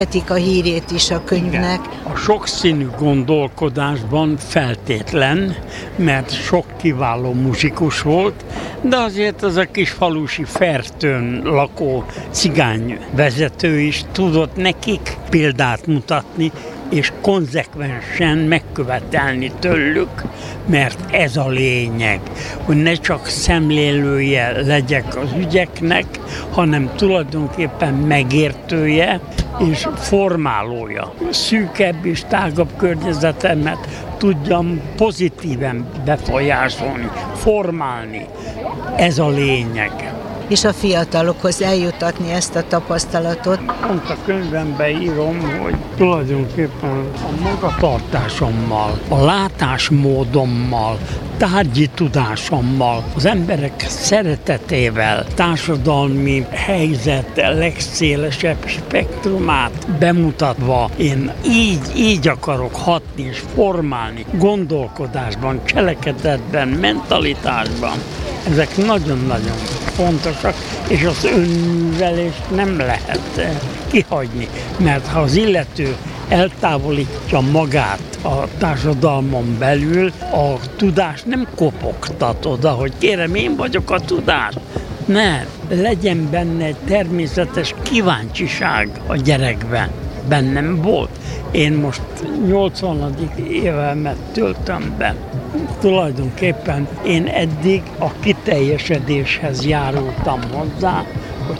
A hírét is a könyvnek. A sokszínű gondolkodásban feltétlen, mert sok kiváló muzsikus volt, de azért az a kis falusi Fertőn lakó cigány vezető is tudott nekik példát mutatni, és konzekvensen megkövetelni tőlük, mert ez a lényeg, hogy ne csak szemlélője legyek az ügyeknek, hanem tulajdonképpen megértője és formálója. Szűkebb és tágabb környezetemet tudjam pozitíven befolyásolni, formálni. Ez a lényeg. És a fiatalokhoz eljutatni ezt a tapasztalatot. Pont a könyvemben írom, hogy tulajdonképpen a magatartásommal, a látásmódommal, tárgyi tudásommal, az emberek szeretetével, társadalmi helyzet legszélesebb spektrumát bemutatva, én így akarok hatni és formálni gondolkodásban, cselekedetben, mentalitásban. Ezek nagyon-nagyon fontosak, és az önművelést nem lehet kihagyni, mert ha az illető eltávolítja magát a társadalmon belül, a tudást nem kopogtat oda, hogy kérem, én vagyok a tudás. Ne, legyen benne egy természetes kíváncsiság a gyerekben. Bennem volt. Én most 80. évemet töltöm be. Tulajdonképpen én eddig a kiteljesedéshez járultam hozzá, hogy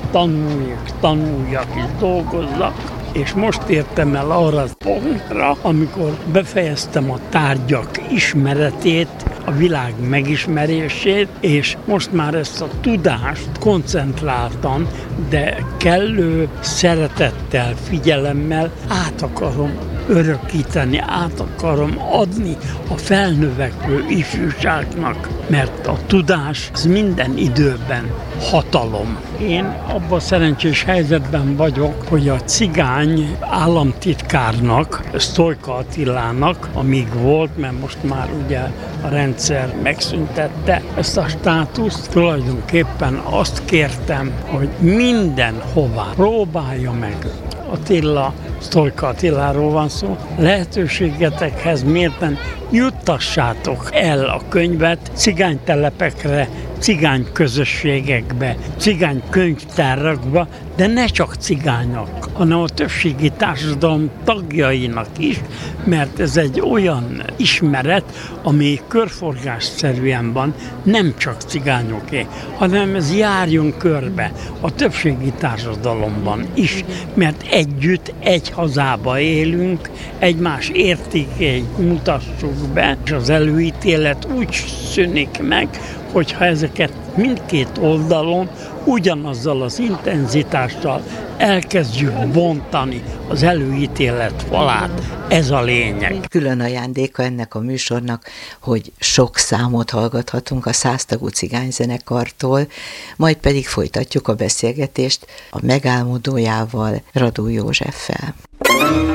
tanuljak és dolgozzak, és most értem el arra a pontra, amikor befejeztem a tárgyak ismeretét, a világ megismerését, és most már ezt a tudást koncentráltan, de kellő szeretettel, figyelemmel át akarom örökíteni, át akarom adni a felnövekvő ifjúságnak, mert a tudás az minden időben hatalom. Én abban a szerencsés helyzetben vagyok, hogy a cigány államtitkárnak, Sztojka Attilának, amíg volt, mert most már ugye a rendszer megszüntette ezt a státuszt, tulajdonképpen azt kértem, hogy mindenhová próbálja meg. Attila, Sztojka Attiláról van szó, lehetőségetekhez mérten juttassátok el a könyvet cigánytelepekre, cigány közösségekbe, cigány könyvtárakba, de ne csak cigányok, hanem a többségi társadalom tagjainak is, mert ez egy olyan ismeret, ami körforgásszerűen van, nem csak cigányoké, hanem ez járjon körbe a többségi társadalomban is, mert együtt egy hazába élünk, egymás értékeit mutassuk be, és az előítélet úgy szűnik meg, hogyha ezeket mindkét oldalon ugyanazzal az intenzitással elkezdjük bontani az előítélet falát. Ez a lényeg. Külön ajándéka ennek a műsornak, hogy sok számot hallgathatunk a 100 tagú cigányzenekartól, majd pedig folytatjuk a beszélgetést a megálmodójával, Radó Józseffel.